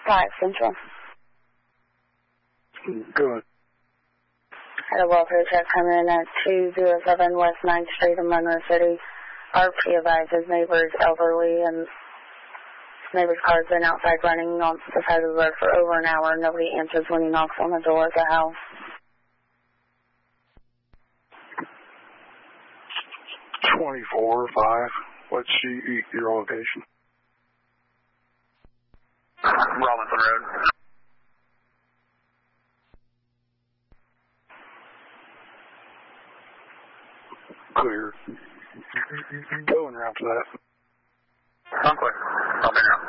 5 Central. Good. Had a welfare check come in at 207 West 9th Street in Monroe City. RP advises neighbors elderly and neighbor's car's been outside running on the side of the road for over an hour. Nobody answers when he knocks on the door at the house. 24-5. What's your location? Robinson Road. Clear. Going around to that. I'm clear. I'll be around.